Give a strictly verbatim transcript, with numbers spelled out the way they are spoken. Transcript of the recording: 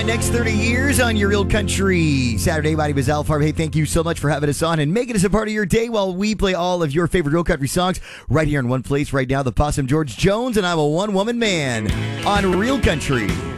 my next thirty years on your Real Country Saturday. My name is Al Farb. Hey, thank you so much for having us on and making us a part of your day while we play all of your favorite Real Country songs right here in one place right now. The Possum George Jones, and I'm a one-woman man on Real Country.